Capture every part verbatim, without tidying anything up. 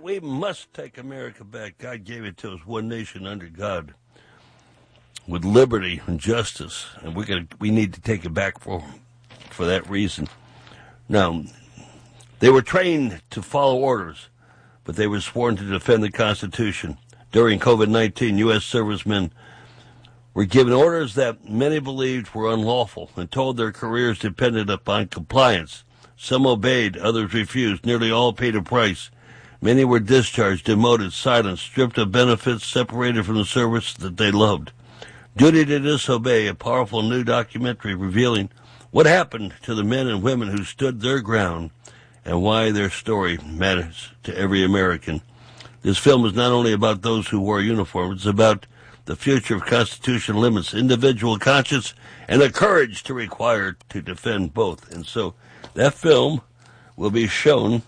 we must take America back. God gave it to us, one nation under God, with liberty and justice, and we're gonna we need to take it back for for that reason. Now, they were trained to follow orders, but they were sworn to defend the Constitution. During COVID nineteen, U S servicemen were given orders that many believed were unlawful and told their careers depended upon compliance. Some obeyed, others refused. Nearly all paid a price. Many were discharged, demoted, silenced, stripped of benefits, separated from the service that they loved. Duty to Disobey, a powerful new documentary revealing what happened to the men and women who stood their ground and why their story matters to every American. This film is not only about those who wore uniforms, it's about the future of constitutional limits, individual conscience, and the courage to require to defend both. And so that film will be shown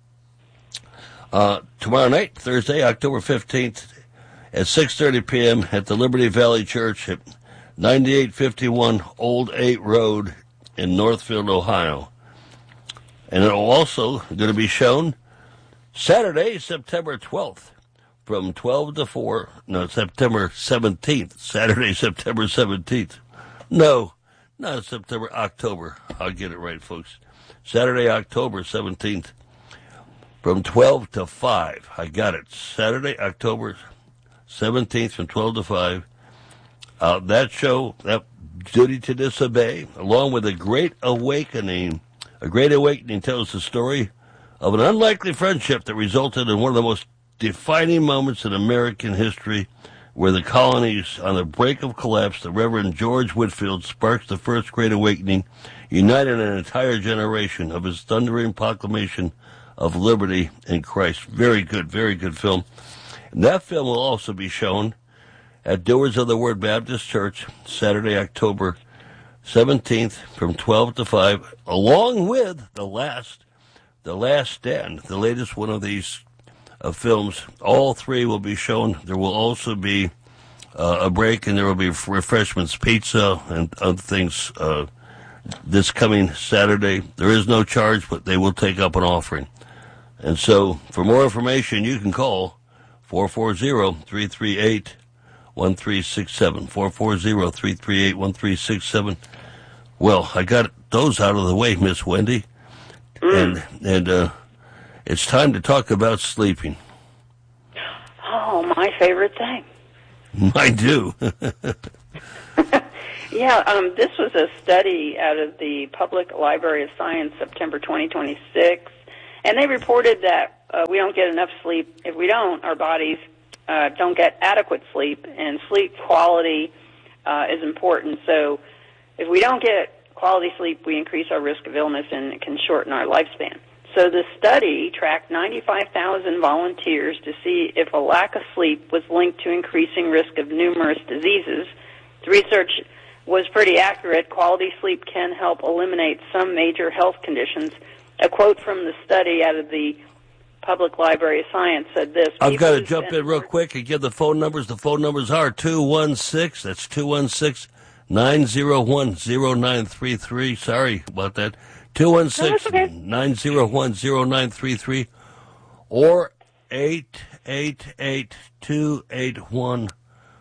uh, tomorrow night, Thursday, October fifteenth, at six thirty p.m. at the Liberty Valley Church at ninety-eight fifty-one Old eight Road in Northfield, Ohio. And it will also going to be shown Saturday, September twelfth, from twelve to four. No, September seventeenth. Saturday, September seventeenth. No, not September, October. I'll get it right, folks. Saturday, October seventeenth, from twelve to five. I got it. Saturday, October seventeenth, from twelve to five. Uh, that show, that Duty to Disobey, along with a Great Awakening. A Great Awakening tells the story of an unlikely friendship that resulted in one of the most defining moments in American history, where the colonies on the brink of collapse, the Reverend George Whitefield sparks the first Great Awakening, united an entire generation of his thundering proclamation of liberty in Christ. Very good, very good film. And that film will also be shown at Doers of the Word Baptist Church, Saturday, October seventeenth, from twelve to five, along with the last, the Last Stand, the latest one of these uh, films. All three will be shown. There will also be uh, a break, and there will be refreshments, pizza, and other things uh, this coming Saturday. There is no charge, but they will take up an offering. And so, for more information, you can call four four zero, three three eight, one three six seven, four four zero, three three eight, one three six seven. Well, I got those out of the way, Miss Wendy. Mm. And and uh, it's time to talk about sleeping. Oh, my favorite thing. I do. Yeah, um, this was a study out of the Public Library of Science, September twenty twenty-six, and they reported that uh, we don't get enough sleep. If we don't, our bodies uh, don't get adequate sleep, and sleep quality uh, is important. So if we don't get quality sleep, we increase our risk of illness and it can shorten our lifespan. So the study tracked ninety-five thousand volunteers to see if a lack of sleep was linked to increasing risk of numerous diseases. The research was pretty accurate. Quality sleep can help eliminate some major health conditions. A quote from the study out of the Public Library of Science said this. I've got to jump in real quick and give the phone numbers. The phone numbers are two one six, that's two one six, nine zero one, zero nine three three. Sorry about that. two one six, nine zero one, zero nine three three or eight eight eight, two eight one,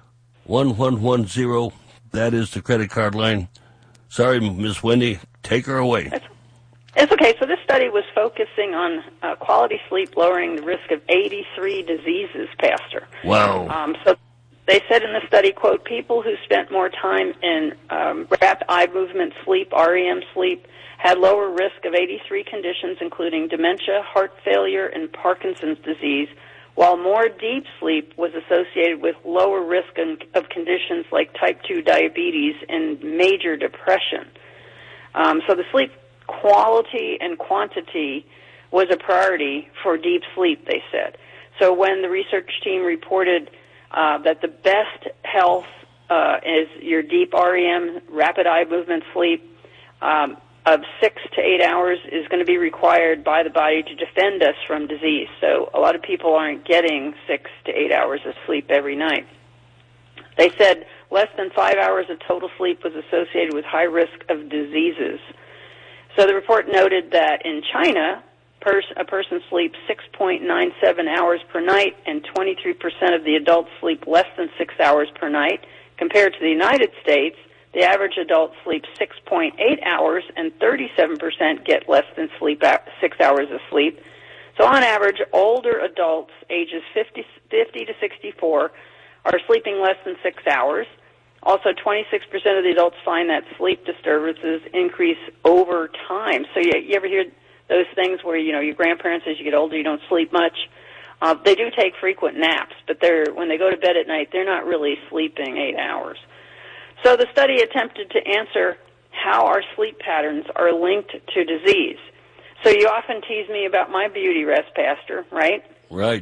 one one one zero. That is the credit card line. Sorry, Miss Wendy. Take her away. That's, it's okay. So this study was focusing on uh, quality sleep lowering the risk of eighty-three diseases, Pastor. Wow. Um, so they said in the study, quote, people who spent more time in um, rapid eye movement sleep, R E M sleep, had lower risk of eighty-three conditions, including dementia, heart failure, and Parkinson's disease, while more deep sleep was associated with lower risk of conditions like type two diabetes and major depression. Um, so the sleep quality and quantity was a priority for deep sleep, they said. So when the research team reported uh, that the best health uh, is your deep R E M, rapid eye movement sleep, um, of six to eight hours is going to be required by the body to defend us from disease. So a lot of people aren't getting six to eight hours of sleep every night. They said less than five hours of total sleep was associated with high risk of diseases. So the report noted that in China, pers- a person sleeps six point nine seven hours per night, and twenty-three percent of the adults sleep less than six hours per night. Compared to the United States, the average adult sleeps six point eight hours, and thirty-seven percent get less than sleep six hours of sleep. So on average, older adults ages fifty, fifty to sixty-four are sleeping less than six hours. Also, twenty-six percent of the adults find that sleep disturbances increase over time. So you, you ever hear those things where, you know, your grandparents, as you get older, you don't sleep much? Uh, they do take frequent naps, but they're when they go to bed at night, they're not really sleeping eight hours. So the study attempted to answer how our sleep patterns are linked to disease. So you often tease me about my beauty rest, Pastor, right? Right.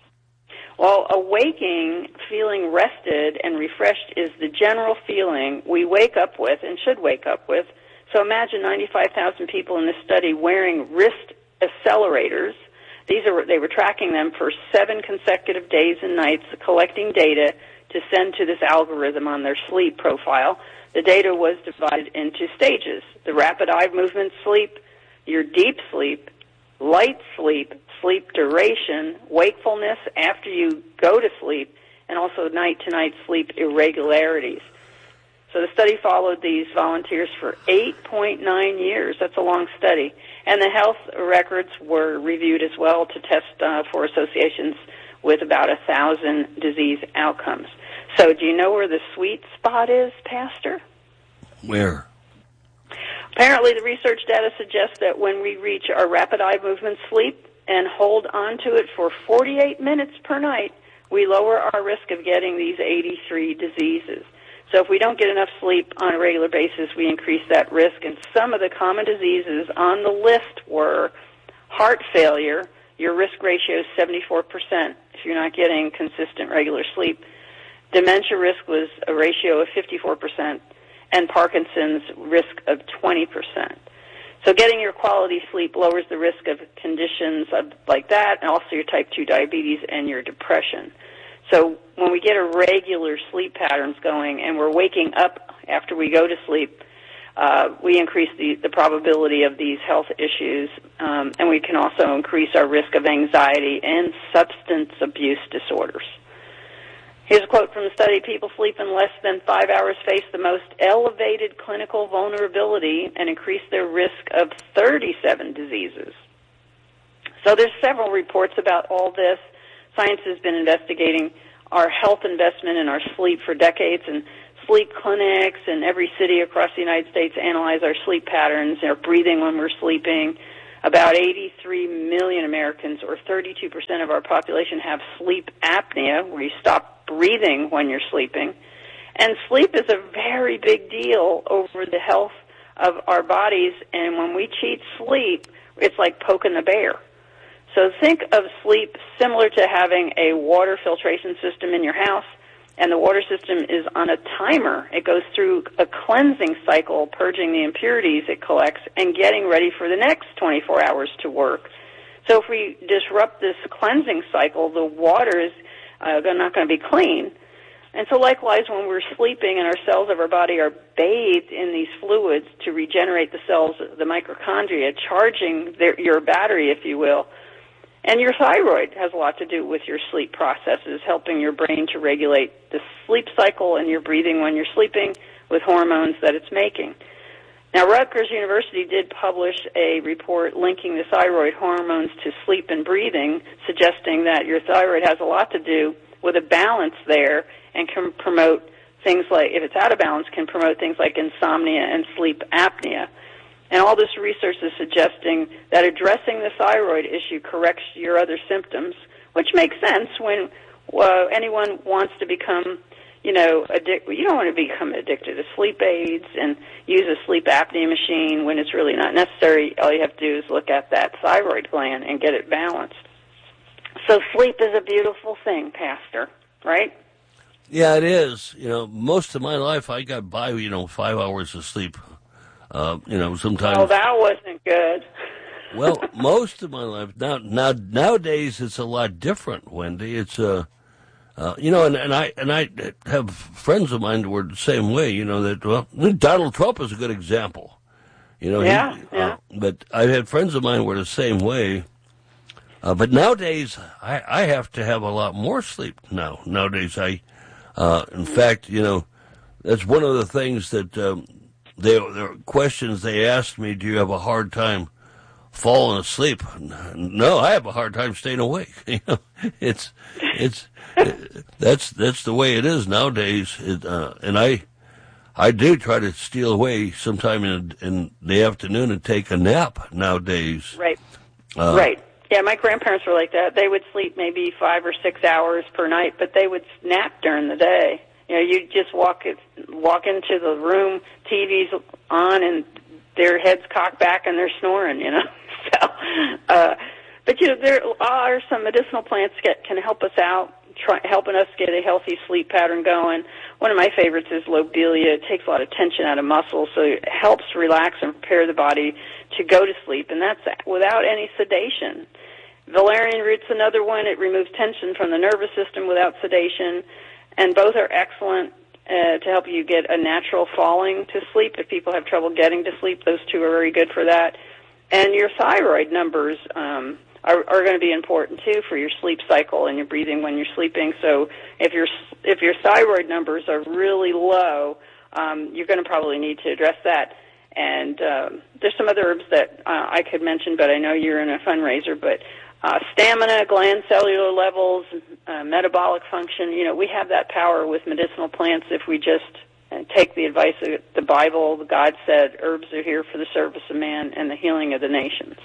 Well, awaking, feeling rested and refreshed is the general feeling we wake up with and should wake up with. So imagine ninety-five thousand people in this study wearing wrist accelerators. These are they were tracking them for seven consecutive days and nights, collecting data to send to this algorithm on their sleep profile. The data was divided into stages: the rapid eye movement sleep, your deep sleep, light sleep, sleep duration, wakefulness after you go to sleep, and also night-to-night sleep irregularities. So the study followed these volunteers for eight point nine years. That's a long study. And the health records were reviewed as well to test uh, for associations with about a thousand disease outcomes. So do you know where the sweet spot is, Pastor? Where? Apparently, the research data suggests that when we reach our rapid eye movement sleep and hold on to it for forty-eight minutes per night, we lower our risk of getting these eighty-three diseases. So if we don't get enough sleep on a regular basis, we increase that risk. And some of the common diseases on the list were heart failure. Your risk ratio is seventy-four percent if you're not getting consistent regular sleep. Dementia risk was a ratio of fifty-four percent, and Parkinson's risk of twenty percent. So getting your quality sleep lowers the risk of conditions of, like that, and also your type two diabetes and your depression. So when we get a regular sleep patterns going and we're waking up after we go to sleep, uh, we increase the, the probability of these health issues, um, and we can also increase our risk of anxiety and substance abuse disorders. Here's a quote from the study: people sleeping less than five hours face the most elevated clinical vulnerability and increase their risk of thirty-seven diseases. So there's several reports about all this. Science has been investigating our health investment in our sleep for decades, and sleep clinics in every city across the United States analyze our sleep patterns, our breathing when we're sleeping. About eighty-three million Americans, or thirty-two percent of our population, have sleep apnea, where you stop breathing when you're sleeping. And sleep is a very big deal over the health of our bodies, and when we cheat sleep, it's like poking the bear. So think of sleep similar to having a water filtration system in your house, and the water system is on a timer. It goes through a cleansing cycle, purging the impurities it collects and getting ready for the next twenty-four hours to work. So if we disrupt this cleansing cycle, the water is uh, not going to be clean. And so likewise, when we're sleeping and our cells of our body are bathed in these fluids to regenerate the cells, the mitochondria, charging their, your battery, if you will. And your thyroid has a lot to do with your sleep processes, helping your brain to regulate the sleep cycle and your breathing when you're sleeping with hormones that it's making. Now, Rutgers University did publish a report linking the thyroid hormones to sleep and breathing, suggesting that your thyroid has a lot to do with a balance there and can promote things like, if it's out of balance, can promote things like insomnia and sleep apnea. And all this research is suggesting that addressing the thyroid issue corrects your other symptoms, which makes sense when uh, anyone wants to become, you know, addic- you don't want to become addicted to sleep aids and use a sleep apnea machine when it's really not necessary. All you have to do is look at that thyroid gland and get it balanced. So sleep is a beautiful thing, Pastor, right? Yeah, it is. You know, most of my life I got by, you know, five hours of sleep. Uh, you know, sometimes. Oh, that wasn't good. Well, most of my life now, now nowadays it's a lot different, Wendy. It's uh, uh you know, and, and I and I have friends of mine who were the same way. You know that well, Donald Trump is a good example. You know, yeah, he, yeah. Uh, but I've had friends of mine who were the same way. Uh, but nowadays, I, I have to have a lot more sleep now. Nowadays, I, uh, in fact, you know, that's one of the things that um, they, the questions they asked me, do you have a hard time falling asleep? No, I have a hard time staying awake. You know, it's, it's, it, that's, that's the way it is nowadays. It, uh, and I, I do try to steal away sometime in, in the afternoon and take a nap nowadays. Right. Uh, right. Yeah, my grandparents were like that. They would sleep maybe five or six hours per night, but they would nap during the day. You know, you just walk it, walk into the room, T V's on, and their heads cocked back and they're snoring. You know, so. Uh, but you know, there are some medicinal plants that can help us out, try, helping us get a healthy sleep pattern going. One of my favorites is lobelia. It takes a lot of tension out of muscles, so it helps relax and prepare the body to go to sleep, and that's without any sedation. Valerian root's another one. It removes tension from the nervous system without sedation, and both are excellent uh, to help you get a natural falling to sleep. If people have trouble getting to sleep, those two are very good for that. And your thyroid numbers um, are, are going to be important, too, for your sleep cycle and your breathing when you're sleeping. So if your if your thyroid numbers are really low, um, you're going to probably need to address that. And um, there's some other herbs that uh, I could mention, but I know you're in a fundraiser. But uh, stamina, gland cellular levels, uh, metabolic function, you know, we have that power with medicinal plants if we just uh, take the advice of the Bible. God said herbs are here for the service of man and the healing of the nations.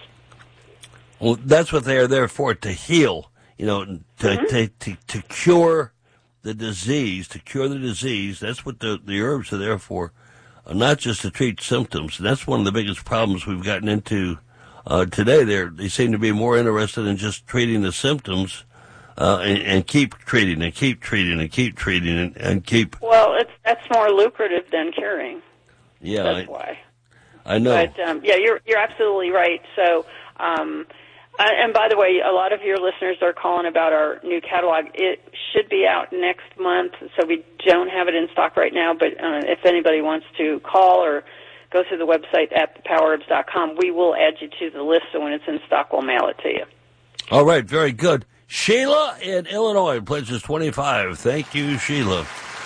Well, that's what they are there for, to heal, you know, to, mm-hmm. to, to, to cure the disease, to cure the disease. That's what the, the herbs are there for. Not just to treat symptoms. And that's one of the biggest problems we've gotten into uh, today. They're, they seem to be more interested in just treating the symptoms uh, and, and keep treating and keep treating and keep treating and, and keep... Well, it's, that's more lucrative than curing. Yeah. That's I, why. I know. But, um, yeah, you're, you're absolutely right. So... Um, Uh, and by the way, a lot of your listeners are calling about our new catalog. It should be out next month, so we don't have it in stock right now. But uh, if anybody wants to call or go through the website at the power herbs dot com, we will add you to the list, so when it's in stock, we'll mail it to you. All right, very good. Sheila in Illinois pledges twenty-five. Thank you, Sheila.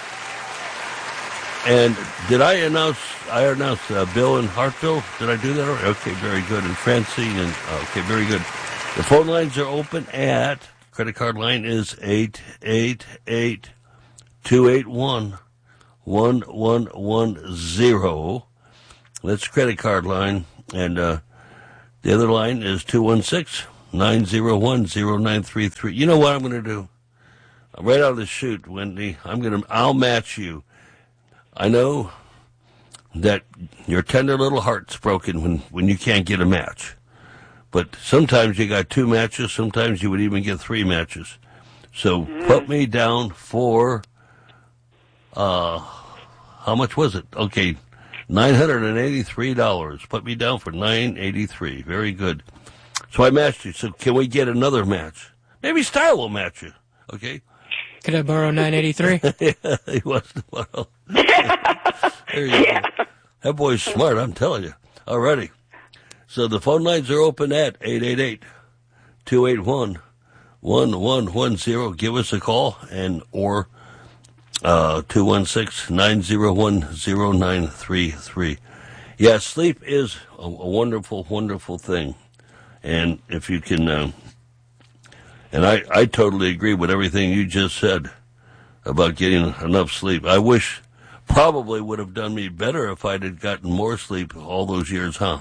And did I announce, I announced uh, Bill in Hartville? Did I do that already? Okay, very good. And Francine, and okay, very good. The phone lines are open at, credit card line is eight eight eight, two eight one, one one one zero. That's credit card line. And uh, the other line is two one six, nine zero one, zero nine three three. You know what I'm going to do? Right out of the chute, Wendy, I'm going to, I'll match you. I know that your tender little heart's broken when, when you can't get a match. But sometimes you got two matches. Sometimes you would even get three matches. So mm. put me down for, uh, how much was it? Okay, nine hundred eighty-three dollars. Put me down for nine hundred eighty-three dollars. Very good. So I matched you. So can we get another match? Maybe Style will match you. Okay? Could I borrow nine eighty-three? Yeah, he wants to borrow. There you yeah. go. That boy's smart, I'm telling you. Alrighty. So the phone lines are open at eight eight eight, two eight one, one one one zero. Give us a call, and or uh, two one six, nine zero one, zero nine three three. Yeah, sleep is a, a wonderful, wonderful thing. And if you can... Uh, And I, I totally agree with everything you just said about getting enough sleep. I wish probably would have done me better if I'd had gotten more sleep all those years, huh?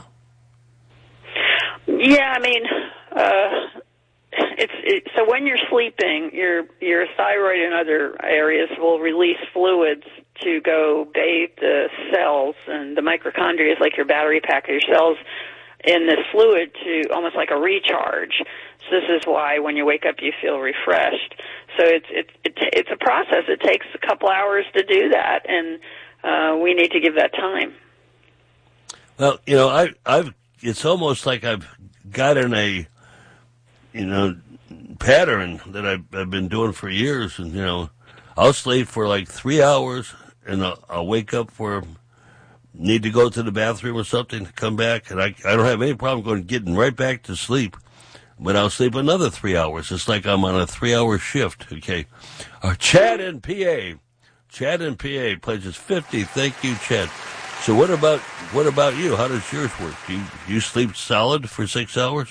Yeah, I mean, uh, it's it, so when you're sleeping, your your thyroid and other areas will release fluids to go bathe the cells, and the mitochondria is like your battery pack of your cells in this fluid to almost like a recharge. So this is why when you wake up you feel refreshed. So it's it's it, it's a process. It takes a couple hours to do that, and uh, we need to give that time. Well, you know, I I've it's almost like I've gotten a you know pattern that I've, I've been doing for years, and you know, I'll sleep for like three hours, and I'll, I'll wake up for need to go to the bathroom or something, come back, and I, I don't have any problem going getting right back to sleep. But I'll sleep another three hours. It's like I'm on a three-hour shift, okay? Uh, Chad in P A. Chad in P A pledges fifty. Thank you, Chad. So what about what about you? How does yours work? Do you, you sleep solid for six hours?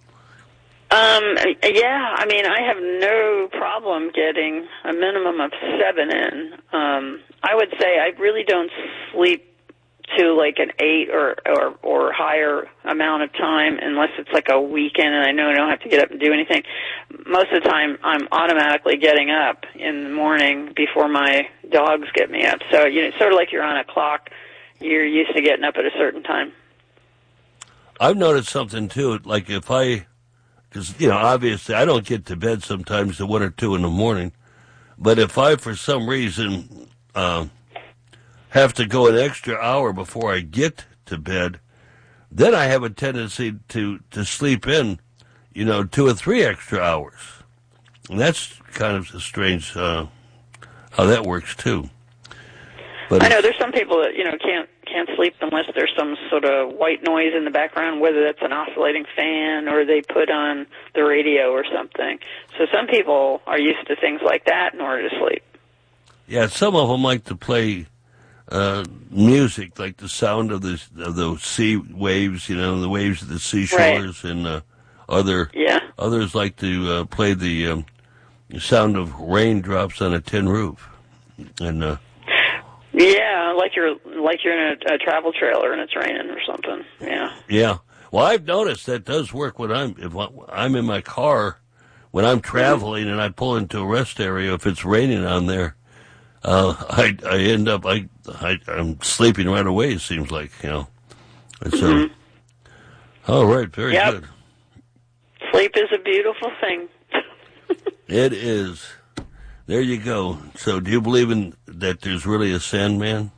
Um, yeah, I mean, I have no problem getting a minimum of seven in. Um, I would say I really don't sleep to like an eight or, or, or higher amount of time unless it's like a weekend and I know I don't have to get up and do anything. Most of the time I'm automatically getting up in the morning before my dogs get me up. So, you know, it's sort of like you're on a clock. You're used to getting up at a certain time. I've noticed something, too, like if I, because, you know, obviously I don't get to bed sometimes at one or two in the morning, but if I, for some reason, uh, have to go an extra hour before I get to bed, then I have a tendency to, to sleep in, you know, two or three extra hours. And that's kind of a strange uh, how that works, too. But I know there's some people that, you know, can't can't sleep unless there's some sort of white noise in the background, whether that's an oscillating fan or they put on the radio or something. So some people are used to things like that in order to sleep. Yeah, some of them like to play uh, music, like the sound of the of the sea waves, you know, the waves of the seashores, right. and uh, other yeah. others like to uh, play the um, sound of raindrops on a tin roof, and. Uh, Yeah, like you're like you're in a, a travel trailer and it's raining or something. Yeah. Yeah. Well, I've noticed that does work when I'm if I'm in my car when I'm traveling and I pull into a rest area. If it's raining on there, uh, I I end up I, I I'm sleeping right away. It seems like, you know. And so, mm-hmm. All right, very yep. good. Sleep is a beautiful thing. It is. There you go. So, do you believe in that there's really a Sandman?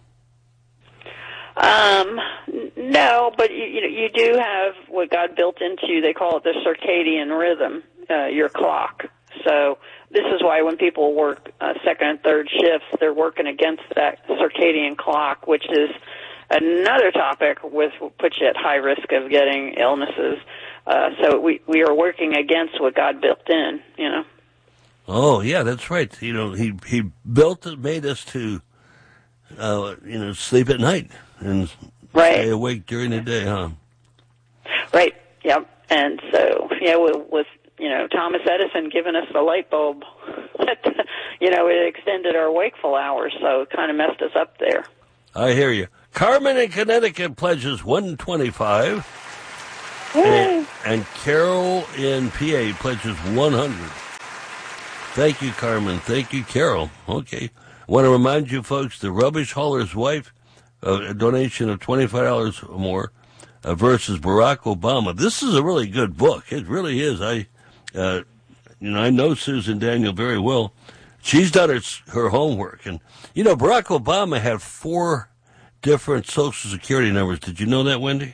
Um, no, but you, you know, you do have what God built into you. They call it the circadian rhythm, uh, your clock. So this is why when people work uh, second and third shifts, they're working against that circadian clock, which is another topic with puts you at high risk of getting illnesses. Uh, so we we are working against what God built in, you know. Oh, yeah, that's right. You know, he he built it, made us to, uh, you know, sleep at night and right. stay awake during the day, huh? Right, yep. And so, yeah, with, with, you know, Thomas Edison giving us the light bulb, you know, it extended our wakeful hours, so it kind of messed us up there. I hear you. Carmen in Connecticut pledges one twenty-five, and, and Carol in P A pledges one hundred. Thank you, Carmen. Thank you, Carol. Okay. I want to remind you, folks, The Rubbish Hauler's Wife, uh, a donation of twenty-five dollars or more, uh, versus Barack Obama. This is a really good book. It really is. I, uh, you know, I know Susan Daniel very well. She's done her, her homework. And, you know, Barack Obama had four different Social Security numbers. Did you know that, Wendy?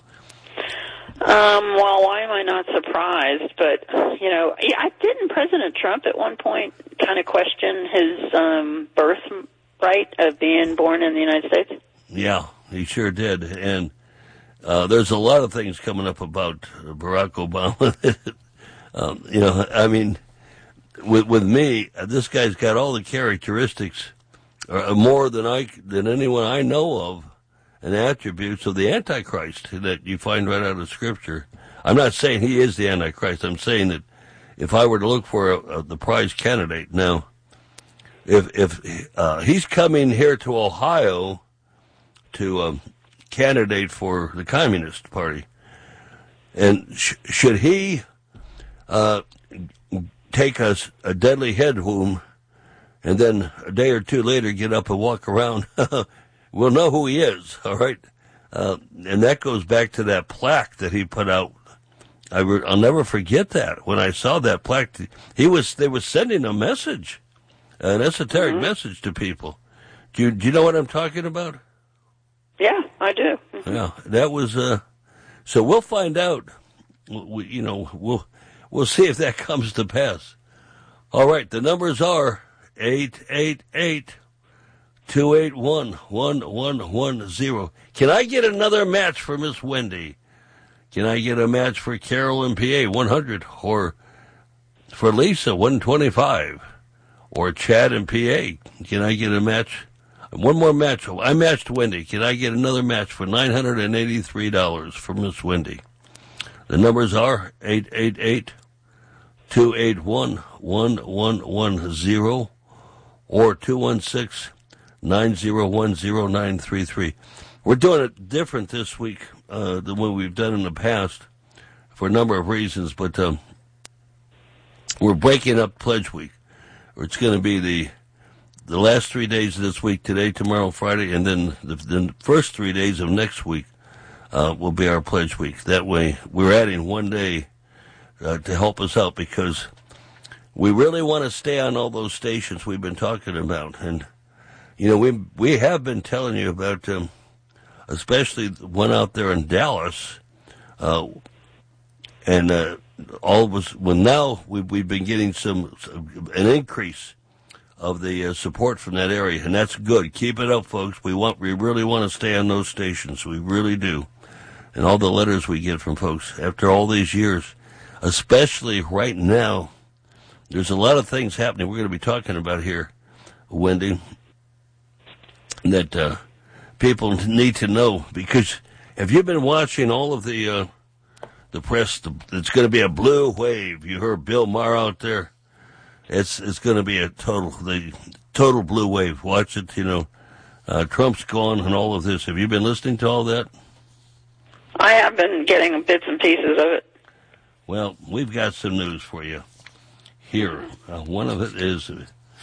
Um, well, why am I not surprised? But, you know, yeah, didn't President Trump at one point kind of question his um, birthright of being born in the United States? Yeah, he sure did. And uh, there's a lot of things coming up about Barack Obama. um, you know, I mean, with with me, this guy's got all the characteristics, uh, more than I than anyone I know of, and attributes of the Antichrist that you find right out of Scripture. I'm not saying he is the Antichrist. I'm saying that if I were to look for a, a, the prize candidate now, if if uh, he's coming here to Ohio to um, candidate for the Communist Party, and sh- should he uh, take us a deadly head wound, and then a day or two later get up and walk around, we'll know who he is, all right? Uh, and that goes back to that plaque that he put out. I re- I'll never forget that. When I saw that plaque, he was they were sending a message, an esoteric mm-hmm. message to people. Do you, do you know what I'm talking about? Yeah, I do. Mm-hmm. Yeah, that was, uh, so we'll find out. We, you know, we'll, we'll see if that comes to pass. All right, the numbers are eight eight eight, two eight one, one one one zero. Can I get another match for Miss Wendy? Can I get a match for Carol in P A, one hundred, or for Lisa, one twenty-five, or Chad in P A? Can I get a match? One more match. I matched Wendy. Can I get another match for nine hundred eighty-three dollars for Miss Wendy? The numbers are eight eight eight, two eight one, one one one zero or two one six, nine zero one zero nine three three. We're doing it different this week uh, than what we've done in the past for a number of reasons, but um, we're breaking up Pledge Week. It's going to be the the last three days of this week, today, tomorrow, Friday, and then the, the first three days of next week uh, will be our Pledge Week. That way, we're adding one day uh, to help us out because we really want to stay on all those stations we've been talking about. And, you know, we we have been telling you about, um, especially the one out there in Dallas, uh, and uh, all of us, well, now we've, we've been getting some, some an increase of the uh, support from that area, and that's good. Keep it up, folks. We want, we really want to stay on those stations. We really do. And all the letters we get from folks after all these years, especially right now, there's a lot of things happening we're going to be talking about here, Wendy, that uh, people need to know. Because have you been watching all of the uh, the press? The, it's going to be a blue wave. You heard Bill Maher out there. It's it's going to be a total the total blue wave. Watch it. You know, uh, Trump's gone and all of this. Have you been listening to all that? I have been getting bits and pieces of it. Well, we've got some news for you here. Uh, one of it is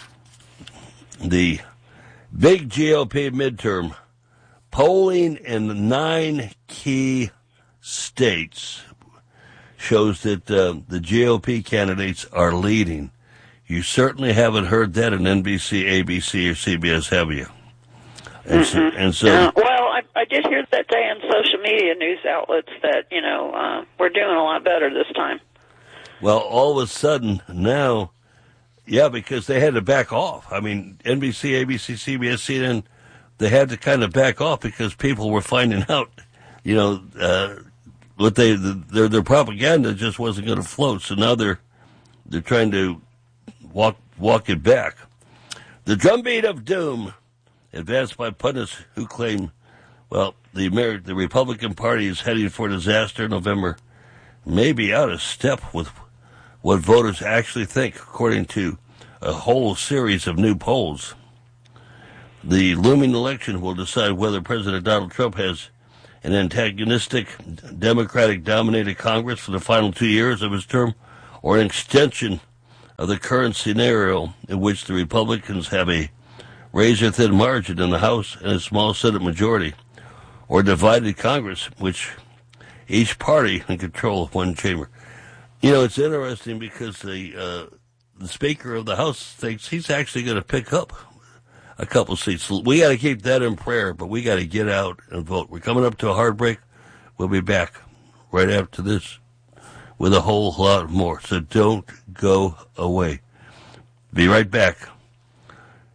the big G O P midterm polling in nine key states shows that uh, the G O P candidates are leading. You certainly haven't heard that in N B C, A B C, or C B S, have you? And so, and so uh, well, I, I did hear that day on social media news outlets that, you know, uh, we're doing a lot better this time. Well, all of a sudden now, yeah, because they had to back off. I mean, N B C, A B C, C B S, C N N, they had to kind of back off because people were finding out, you know, uh, what they the, their their propaganda just wasn't going to float. So now they're they're trying to walk walk it back. The drumbeat of doom, advanced by pundits who claim, well, the Amer- the Republican Party is heading for disaster in November, may be out of step with what voters actually think, according to a whole series of new polls. The looming election will decide whether President Donald Trump has an antagonistic, Democratic-dominated Congress for the final two years of his term, or an extension of the current scenario in which the Republicans have a razor-thin margin in the House and a small Senate majority, or divided Congress, which each party in control of one chamber. You know, it's interesting because the uh, the Speaker of the House thinks he's actually going to pick up a couple seats. We got to keep that in prayer, but we got to get out and vote. We're coming up to a hard break. We'll be back right after this with a whole lot more. So don't go away. Be right back.